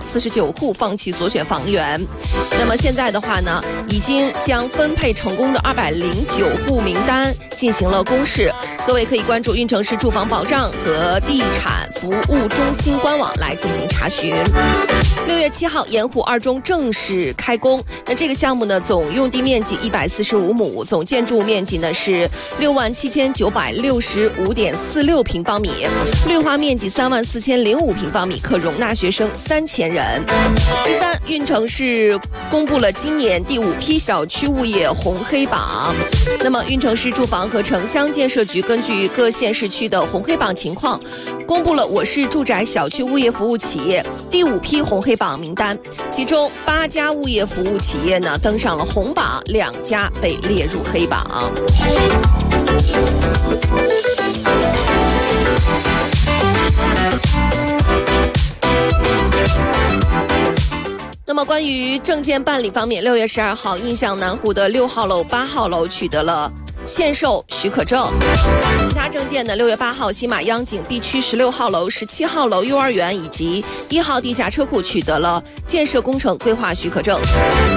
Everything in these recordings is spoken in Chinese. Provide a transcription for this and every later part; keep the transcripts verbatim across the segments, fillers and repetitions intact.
四十九户放弃所选房源。那么现在的话呢，已经将分配成功的二百零九户名单进行了公示，各位可以关注运城市住房保障和地产服务中心官网来进行查询。六月七号，盐湖二中正式开工。那这个项目呢，总用地面积一百四十五亩，总建筑面积呢是六万七千九百六十五点四六平方米，绿化面积三万四千零五平方米，可容纳学生三千人。第三，运城市公布了今年第五批小区物业红黑榜。那么，运城市住房和城乡建设局根据各县市区的红黑榜情况，公布了我市住宅小区物业服务企业第五批红黑榜名单，其中八家物业服务企业呢登上了红榜，两家被列入黑榜。那么关于证件办理方面，六月十二号，印象南湖的六号楼、八号楼取得了限售许可证。其他证件呢，六月八号，新马央景 B 区十六号楼、十七号楼幼儿园以及一号地下车库取得了建设工程规划许可证。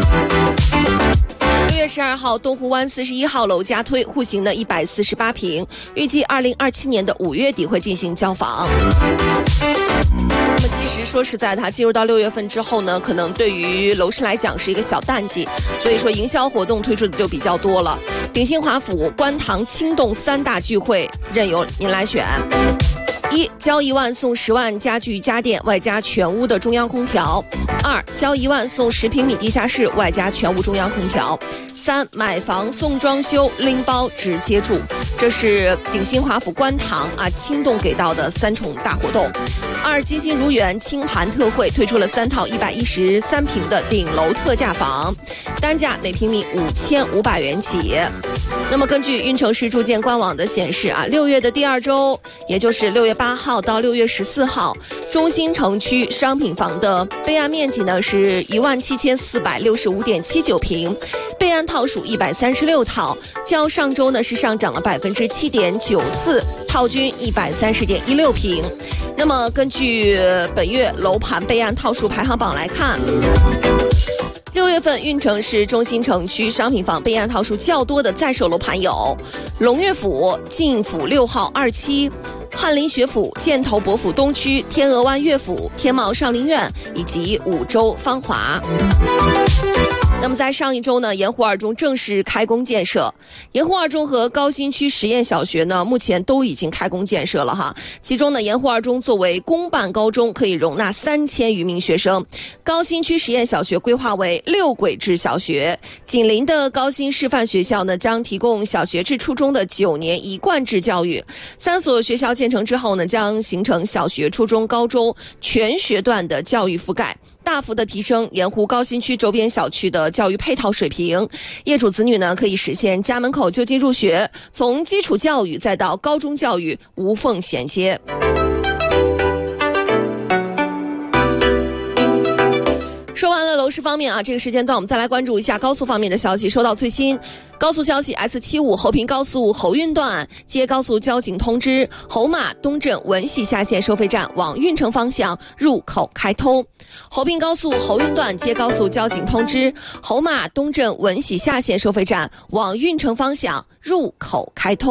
六月十二号，东湖湾四十一号楼加推户型的一百四十八平，预计二零二七年的五月底会进行交房。那么其实说实在的，它进入到六月份之后呢，可能对于楼市来讲是一个小淡季，所以说营销活动推出的就比较多了。鼎新华府、观塘、清动三大聚会任由您来选。一，交一万送十万家具家电，外加全屋的中央空调。二，交一万送十平米地下室，外加全屋中央空调。三，买房送装修，拎包直接住。这是鼎新华府观塘啊清动给到的三重大活动。二，金星如园清盘特惠推出了三套一百一十三平的顶楼特价房，单价每平米五千五百元起。那么根据运城市住建官网的显示啊，六月的第二周，也就是六月八号到六月十四号，中心城区商品房的备案面积呢是一万七千四百六十五点七九平，备案套数一百三十六套，较上周呢是上涨了百分之七点九四，套均一百三十点一六平。那么根据本月楼盘备案套数排行榜来看，六月份运城市中心城区商品房备案套数较多的在售楼盘有龙悦府、晋府六号二期、翰林学府、箭头博府东区、天鹅湾悦府、天茂上林苑以及五洲芳华。那么在上一周呢，盐湖二中正式开工建设。盐湖二中和高新区实验小学呢，目前都已经开工建设了哈。其中呢，盐湖二中作为公办高中，可以容纳三千余名学生。高新区实验小学规划为六轨制小学，紧邻的高新师范学校呢，将提供小学至初中的九年一贯制教育。三所学校建成之后呢，将形成小学、初中、高中全学段的教育覆盖，大幅的提升盐湖高新区周边小区的教育配套水平。业主子女呢，可以实现家门口就近入学，从基础教育再到高中教育无缝衔接。说完了楼市方面啊，这个时间段我们再来关注一下高速方面的消息。收到最新高速消息 ，S 七十五 侯平高速侯运段接高速交警通知，侯马东镇文喜下线收费站往运城方向入口开通。侯平高速侯运段接高速交警通知，侯马东镇文喜下线收费站往运城方向入口开通。